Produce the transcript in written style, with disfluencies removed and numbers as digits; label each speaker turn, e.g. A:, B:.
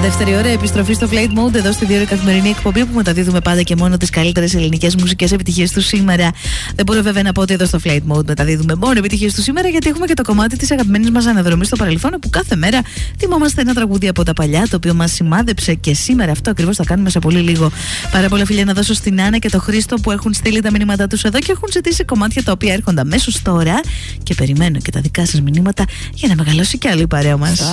A: Δεύτερη ώρα, επιστροφή στο Flight Mode εδώ στη 2 ώρη καθημερινή εκπομπή που μεταδίδουμε πάντα και μόνο τις καλύτερες ελληνικές μουσικές επιτυχίες του σήμερα. Δεν μπορώ βέβαια να πω ότι εδώ στο Flight Mode μεταδίδουμε μόνο επιτυχίες του σήμερα, γιατί έχουμε και το κομμάτι της αγαπημένης μας αναδρομής στο παρελθόν, που κάθε μέρα θυμόμαστε ένα τραγούδι από τα παλιά, το οποίο μας σημάδεψε και σήμερα. Αυτό ακριβώς θα κάνουμε σε πολύ λίγο. Πάρα πολλά φιλιά να δώσω στην Άννα και τον Χρήστο που έχουν στείλει τα μηνύματά τους εδώ και έχουν ζητήσει κομμάτια τα οποία έρχονται αμέσως τώρα. Και περιμένω και τα δικά σας μηνύματα για να μεγαλώσει κι άλλη η παρέα μας.